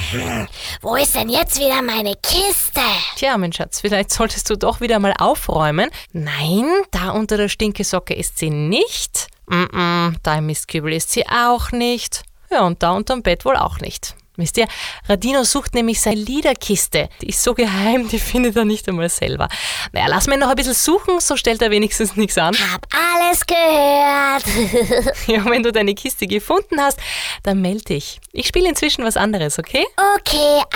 Wo ist denn jetzt wieder meine Kiste? Tja, mein Schatz, vielleicht solltest du doch wieder mal aufräumen. Nein, da unter der Stinkesocke ist sie nicht. Da im Mistkübel ist sie auch nicht. Ja, und da unterm Bett wohl auch nicht. Wisst ihr, Radino sucht nämlich seine Liederkiste. Die ist so geheim, die findet er nicht einmal selber. Naja, lass mich noch ein bisschen suchen, so stellt er wenigstens nichts an. Hab alles gehört. Ja, wenn du deine Kiste gefunden hast, dann melde dich. Ich spiele inzwischen was anderes, okay? Okay,